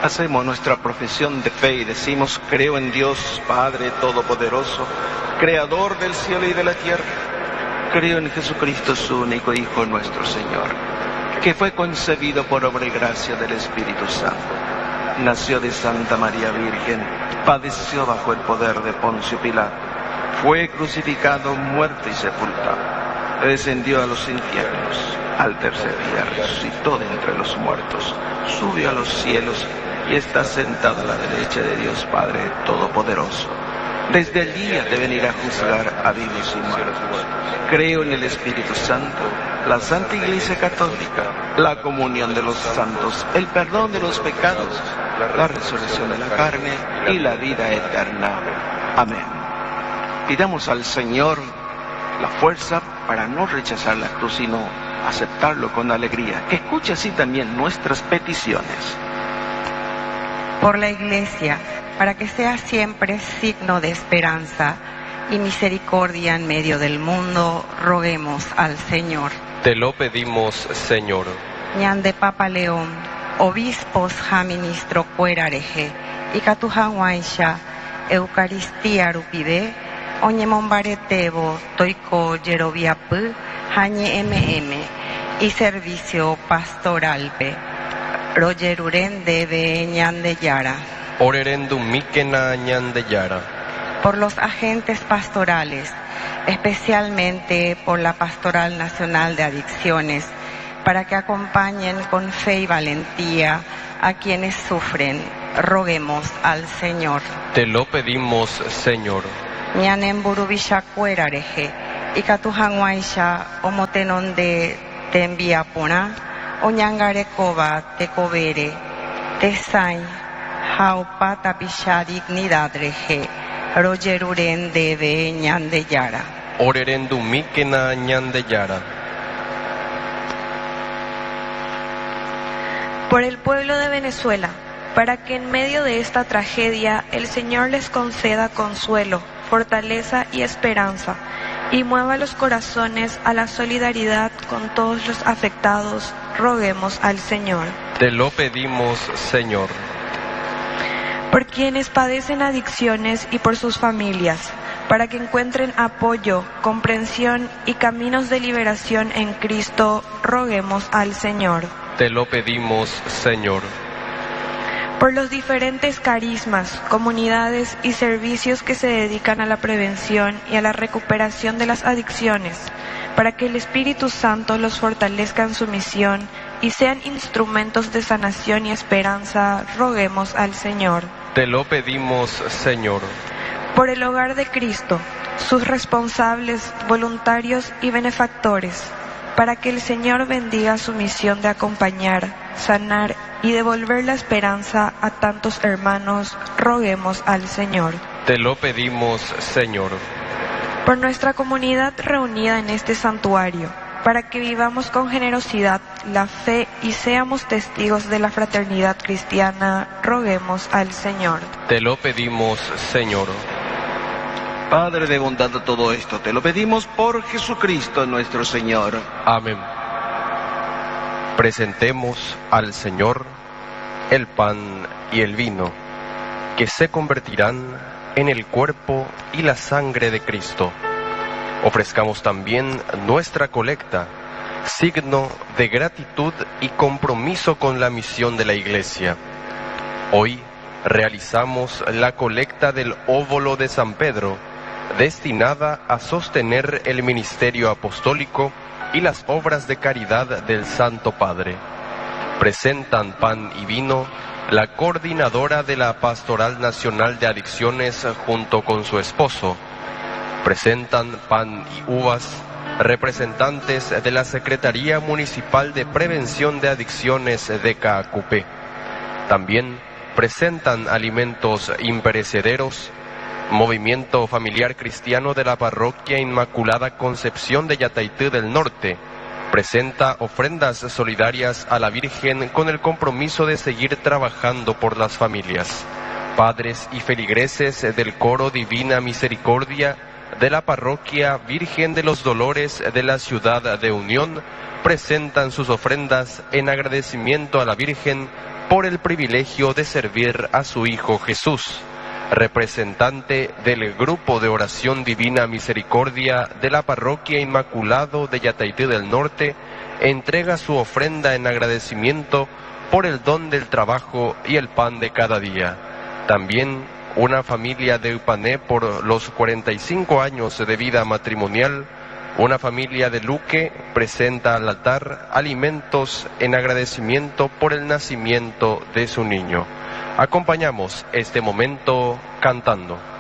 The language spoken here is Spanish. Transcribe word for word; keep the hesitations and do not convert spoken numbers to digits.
Hacemos nuestra profesión de fe y decimos: creo en Dios Padre Todopoderoso, Creador del cielo y de la tierra. Creo en Jesucristo, su único Hijo, nuestro Señor, que fue concebido por obra y gracia del Espíritu Santo. Nació de Santa María Virgen, padeció bajo el poder de Poncio Pilato, fue crucificado, muerto y sepultado, descendió a los infiernos, al tercer día resucitó de entre los muertos, subió a los cielos y está sentado a la derecha de Dios Padre Todopoderoso. Desde allí ha de venir a juzgar a vivos y muertos. Creo en el Espíritu Santo, la Santa Iglesia Católica, la comunión de los santos, el perdón de los pecados, la resurrección de la carne y la vida eterna. Amén. Pidamos al Señor la fuerza para no rechazar la cruz, sino aceptarlo con alegría, que escuche así también nuestras peticiones. Por la Iglesia, para que sea siempre signo de esperanza y misericordia en medio del mundo, roguemos al Señor. Te lo pedimos, Señor. Ñan de Papa León, obispos ja ministro cuerareje, y catujanguaisha, Eucaristía rupide, oñemombaretebo, toico yerobiapu, jañe mm, y servicio pastoralpe. Rogeruren debe ñan de Yara. Orerendum Mikena ñan de Yara. Por los agentes pastorales, especialmente por la Pastoral Nacional de Adicciones, para que acompañen con fe y valentía a quienes sufren, roguemos al Señor. Te lo pedimos, Señor. Ñanen burubishacuerareje, y catujanguaisha omotenon de tembiapuna, oñangarecoba tecobere, tesain, jaupata pisha dignidad reje, rogeruren debe ñan de Yara. Orerendum Mikena ñan de Yara. Por el pueblo de Venezuela, para que en medio de esta tragedia el Señor les conceda consuelo, fortaleza y esperanza, y mueva los corazones a la solidaridad con todos los afectados, roguemos al Señor. Te lo pedimos, Señor. Por quienes padecen adicciones y por sus familias, para que encuentren apoyo, comprensión y caminos de liberación en Cristo, roguemos al Señor. Te lo pedimos, Señor. Por los diferentes carismas, comunidades y servicios que se dedican a la prevención y a la recuperación de las adicciones, para que el Espíritu Santo los fortalezca en su misión y sean instrumentos de sanación y esperanza, roguemos al Señor. Te lo pedimos, Señor. Por el hogar de Cristo, sus responsables, voluntarios y benefactores, para que el Señor bendiga su misión de acompañar, sanar y devolver la esperanza a tantos hermanos, roguemos al Señor. Te lo pedimos, Señor. Por nuestra comunidad reunida en este santuario, para que vivamos con generosidad la fe y seamos testigos de la fraternidad cristiana, roguemos al Señor. Te lo pedimos, Señor. Padre de bondad de todo esto, te lo pedimos por Jesucristo nuestro Señor. Amén. Presentemos al Señor el pan y el vino, que se convertirán en el cuerpo y la sangre de Cristo. Ofrezcamos también nuestra colecta, signo de gratitud y compromiso con la misión de la Iglesia. Hoy realizamos la colecta del óvulo de San Pedro, destinada a sostener el ministerio apostólico y las obras de caridad del Santo Padre. Presentan pan y vino la coordinadora de la Pastoral Nacional de Adicciones junto con su esposo. Presentan pan y uvas representantes de la Secretaría Municipal de Prevención de Adicciones de Caacupé. También presentan alimentos imperecederos Movimiento Familiar Cristiano de la Parroquia Inmaculada Concepción de Yataití del Norte presenta ofrendas solidarias a la Virgen con el compromiso de seguir trabajando por las familias. Padres y feligreses del Coro Divina Misericordia de la Parroquia Virgen de los Dolores de la ciudad de Unión presentan sus ofrendas en agradecimiento a la Virgen por el privilegio de servir a su Hijo Jesús. Representante del Grupo de Oración Divina Misericordia de la Parroquia Inmaculado de Yataití del Norte, entrega su ofrenda en agradecimiento por el don del trabajo y el pan de cada día. También una familia de Upané por los cuarenta y cinco años de vida matrimonial. Una familia de Luque presenta al altar alimentos en agradecimiento por el nacimiento de su niño. Acompañamos este momento cantando.